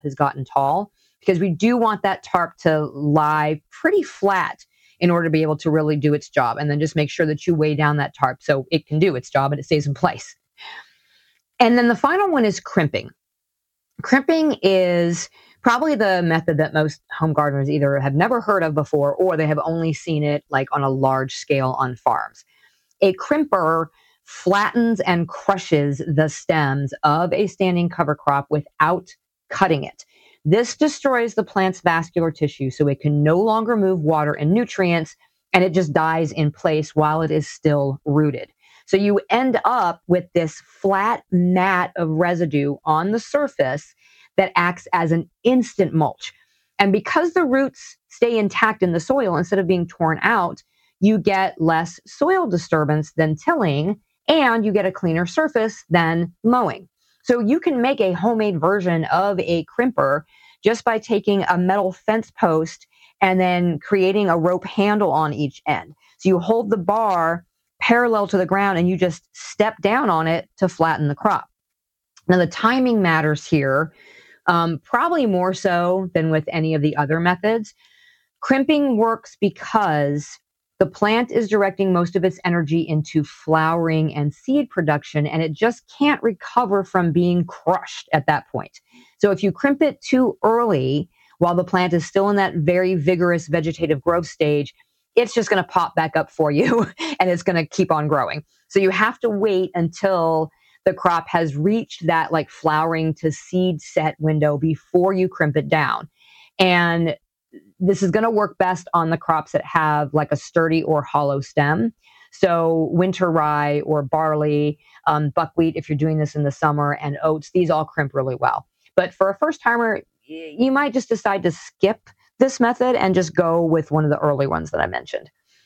has gotten tall, because we do want that tarp to lie pretty flat in order to be able to really do its job. And then just make sure that you weigh down that tarp so it can do its job and it stays in place. And then the final one is crimping. Crimping is probably the method that most home gardeners either have never heard of before, or they have only seen it like on a large scale on farms. A crimper flattens and crushes the stems of a standing cover crop without cutting it. This destroys the plant's vascular tissue, so it can no longer move water and nutrients, and it just dies in place while it is still rooted. So you end up with this flat mat of residue on the surface that acts as an instant mulch. And because the roots stay intact in the soil instead of being torn out, you get less soil disturbance than tilling, and you get a cleaner surface than mowing. So you can make a homemade version of a crimper just by taking a metal fence post and then creating a rope handle on each end. So you hold the bar parallel to the ground and you just step down on it to flatten the crop. Now the timing matters here, probably more so than with any of the other methods. Crimping works because the plant is directing most of its energy into flowering and seed production, and it just can't recover from being crushed at that point. So if you crimp it too early, while the plant is still in that very vigorous vegetative growth stage, it's just going to pop back up for you and it's going to keep on growing. So you have to wait until the crop has reached that like flowering to seed set window before you crimp it down. And this is going to work best on the crops that have like a sturdy or hollow stem. So winter rye or barley, buckwheat, if you're doing this in the summer, and oats, these all crimp really well. But for a first timer, you might just decide to skip this method and just go with one of the early ones that I mentioned.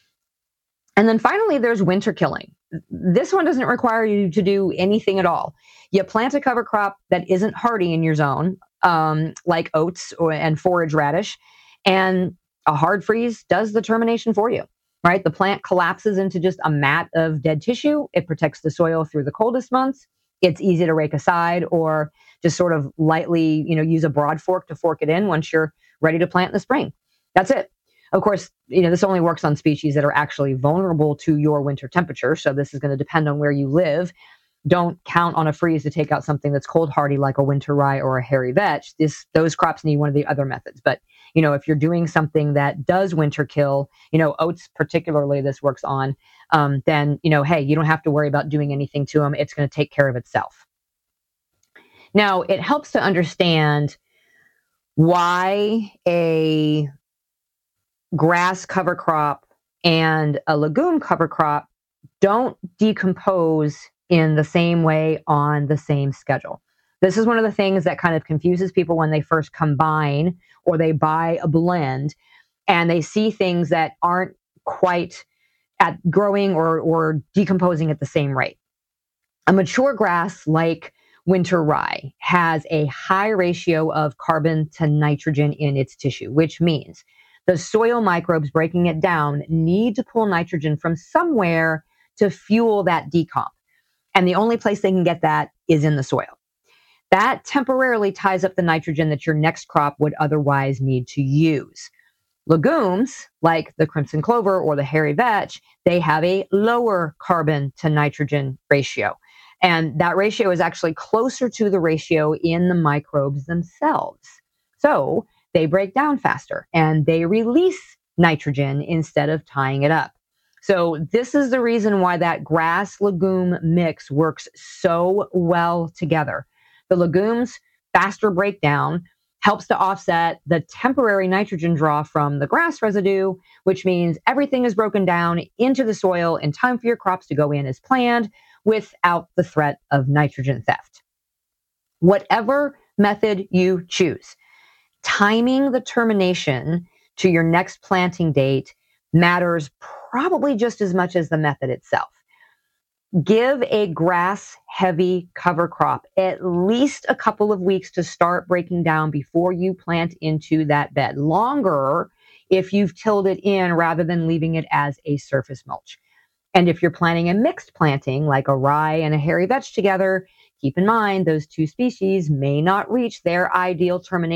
And then finally, there's winter killing. This one doesn't require you to do anything at all. You plant a cover crop that isn't hardy in your zone, like oats and forage radish, and a hard freeze does the termination for you, right? The plant collapses into just a mat of dead tissue. It protects the soil through the coldest months. It's easy to rake aside or just sort of lightly, use a broad fork to fork it in once you're ready to plant in the spring. That's it. Of course, this only works on species that are actually vulnerable to your winter temperature. So this is going to depend on where you live. Don't count on a freeze to take out something that's cold hardy like a winter rye or a hairy vetch. Those crops need one of the other methods. But, if you're doing something that does winter kill, oats particularly this works on, then, hey, you don't have to worry about doing anything to them. It's going to take care of itself. Now, it helps to understand why a grass cover crop and a legume cover crop don't decompose in the same way on the same schedule. This is one of the things that kind of confuses people when they first combine or they buy a blend and they see things that aren't quite at growing or decomposing at the same rate. A mature grass like winter rye has a high ratio of carbon to nitrogen in its tissue, which means the soil microbes breaking it down need to pull nitrogen from somewhere to fuel that decomp. And the only place they can get that is in the soil. That temporarily ties up the nitrogen that your next crop would otherwise need to use. Legumes, like the crimson clover or the hairy vetch, they have a lower carbon to nitrogen ratio. And that ratio is actually closer to the ratio in the microbes themselves. So they break down faster and they release nitrogen instead of tying it up. So this is the reason why that grass legume mix works so well together. The legumes faster breakdown helps to offset the temporary nitrogen draw from the grass residue, which means everything is broken down into the soil in time for your crops to go in as planned without the threat of nitrogen theft. Whatever method you choose, timing the termination to your next planting date matters probably just as much as the method itself. Give a grass-heavy cover crop at least a couple of weeks to start breaking down before you plant into that bed. Longer if you've tilled it in rather than leaving it as a surface mulch. And if you're planting a mixed planting, like a rye and a hairy vetch together, keep in mind those two species may not reach their ideal termination